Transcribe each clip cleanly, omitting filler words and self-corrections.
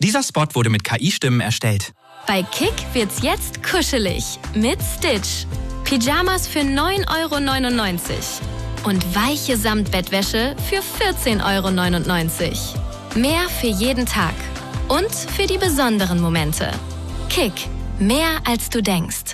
Dieser Spot wurde mit KI-Stimmen erstellt. Bei Kick wird's jetzt kuschelig mit Stitch. Pyjamas für 9,99 € und weiche Samtbettwäsche für 14,99 €. Mehr für jeden Tag und für die besonderen Momente. Kick, mehr als du denkst.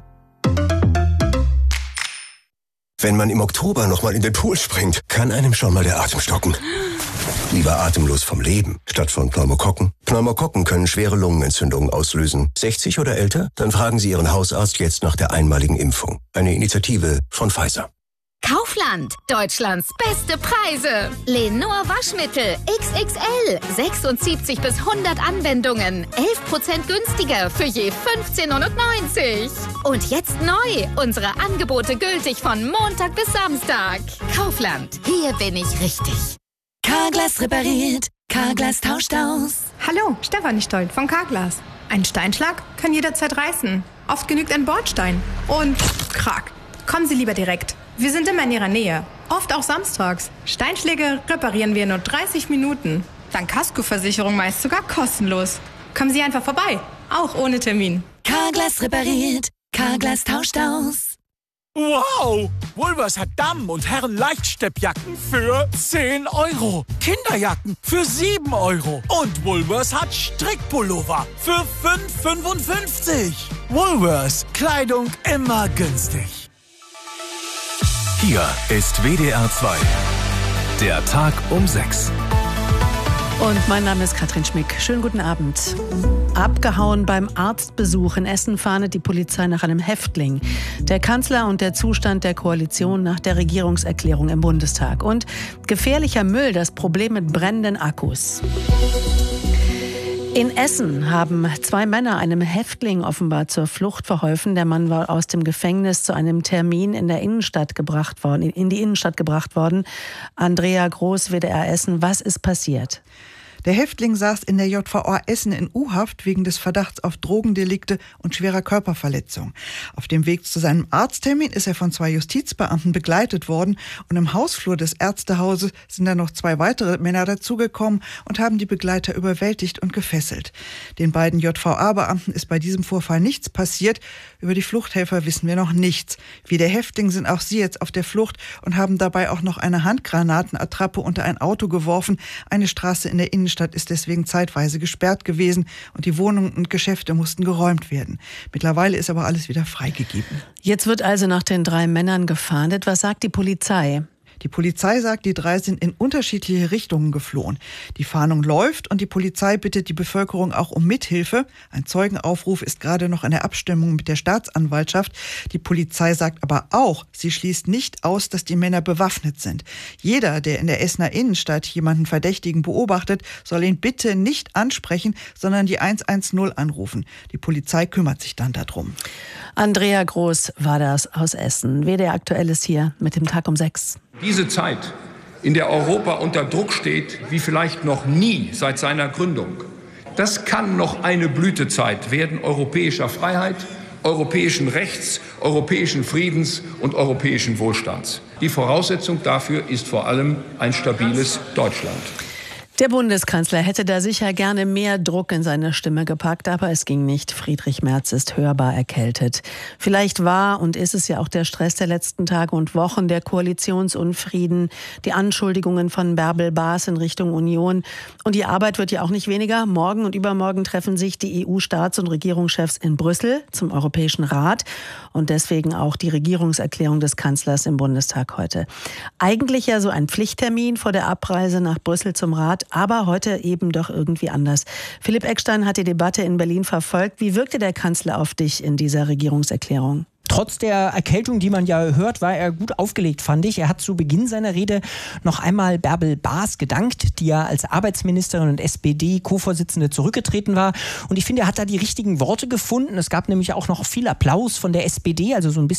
Wenn man im Oktober nochmal in den Pool springt, kann einem schon mal der Atem stocken. Lieber atemlos vom Leben, statt von Pneumokokken. Pneumokokken können schwere Lungenentzündungen auslösen. 60 oder älter? Dann fragen Sie Ihren Hausarzt jetzt nach der einmaligen Impfung. Eine Initiative von Pfizer. Kaufland, Deutschlands beste Preise. Lenor Waschmittel XXL, 76 bis 100 Anwendungen, 11% günstiger für je 15,90 €. Und jetzt neu, unsere Angebote gültig von Montag bis Samstag. Kaufland, hier bin ich richtig. Carglass repariert, Carglass tauscht aus. Hallo, Stefanie Stolt von Carglass. Ein Steinschlag kann jederzeit reißen. Oft genügt ein Bordstein. Und krack. Kommen Sie lieber direkt. Wir sind immer in Ihrer Nähe. Oft auch samstags. Steinschläge reparieren wir in nur 30 Minuten. Dank Kaskoversicherung meist sogar kostenlos. Kommen Sie einfach vorbei. Auch ohne Termin. Carglass repariert, Carglass tauscht aus. Wow! Woolworths hat Damen- und Herren-Leichtsteppjacken für 10 €. Kinderjacken für 7 €. Und Woolworths hat Strickpullover für 5,55 €. Woolworths. Kleidung immer günstig. Hier ist WDR 2. Der Tag um 6. Und mein Name ist Katrin Schmick. Schönen guten Abend. Abgehauen beim Arztbesuch in Essen fahndet die Polizei nach einem Häftling. Der Kanzler und der Zustand der Koalition nach der Regierungserklärung im Bundestag. Und gefährlicher Müll, das Problem mit brennenden Akkus. In Essen haben 2 Männer einem Häftling offenbar zur Flucht verholfen. Der Mann war aus dem Gefängnis zu einem Termin in die Innenstadt gebracht worden. Andrea Groß, WDR Essen, was ist passiert? Der Häftling saß in der JVA Essen in U-Haft wegen des Verdachts auf Drogendelikte und schwerer Körperverletzung. Auf dem Weg zu seinem Arzttermin ist er von 2 Justizbeamten begleitet worden und im Hausflur des Ärztehauses sind dann noch 2 weitere Männer dazugekommen und haben die Begleiter überwältigt und gefesselt. Den beiden JVA-Beamten ist bei diesem Vorfall nichts passiert. Über die Fluchthelfer wissen wir noch nichts. Wie der Häftling sind auch sie jetzt auf der Flucht und haben dabei auch noch eine Handgranatenattrappe unter ein Auto geworfen. Eine Straße in der Innenstadt ist deswegen zeitweise gesperrt gewesen und die Wohnungen und Geschäfte mussten geräumt werden. Mittlerweile ist aber alles wieder freigegeben. Jetzt wird also nach den 3 Männern gefahndet. Was sagt die Polizei? Die Polizei sagt, die 3 sind in unterschiedliche Richtungen geflohen. Die Fahndung läuft und die Polizei bittet die Bevölkerung auch um Mithilfe. Ein Zeugenaufruf ist gerade noch in der Abstimmung mit der Staatsanwaltschaft. Die Polizei sagt aber auch, sie schließt nicht aus, dass die Männer bewaffnet sind. Jeder, der in der Essener Innenstadt jemanden Verdächtigen beobachtet, soll ihn bitte nicht ansprechen, sondern die 110 anrufen. Die Polizei kümmert sich dann darum. Andrea Groß war das aus Essen. WDR Aktuell ist hier mit dem Tag um 6. Diese Zeit, in der Europa unter Druck steht, wie vielleicht noch nie seit seiner Gründung, das kann noch eine Blütezeit werden europäischer Freiheit, europäischen Rechts, europäischen Friedens und europäischen Wohlstands. Die Voraussetzung dafür ist vor allem ein stabiles Deutschland. Der Bundeskanzler hätte da sicher gerne mehr Druck in seine Stimme gepackt, aber es ging nicht. Friedrich Merz ist hörbar erkältet. Vielleicht war und ist es ja auch der Stress der letzten Tage und Wochen, der Koalitionsunfrieden, die Anschuldigungen von Bärbel Baas in Richtung Union. Und die Arbeit wird ja auch nicht weniger. Morgen und übermorgen treffen sich die EU-Staats- und Regierungschefs in Brüssel zum Europäischen Rat und deswegen auch die Regierungserklärung des Kanzlers im Bundestag heute. Eigentlich ja so ein Pflichttermin vor der Abreise nach Brüssel zum Rat, aber heute eben doch irgendwie anders. Philipp Eckstein hat die Debatte in Berlin verfolgt. Wie wirkte der Kanzler auf dich in dieser Regierungserklärung? Trotz der Erkältung, die man ja hört, war er gut aufgelegt, fand ich. Er hat zu Beginn seiner Rede noch einmal Bärbel Baas gedankt, die ja als Arbeitsministerin und SPD-Co-Vorsitzende zurückgetreten war. Und ich finde, er hat da die richtigen Worte gefunden. Es gab nämlich auch noch viel Applaus von der SPD, also so ein bisschen